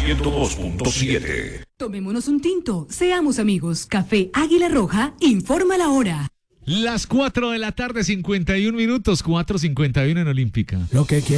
102.7. Tomémonos un tinto, seamos amigos. Café Águila Roja informa la hora. Las 4 de la tarde, 51 minutos, 4:51 en Olímpica. Lo que quiero.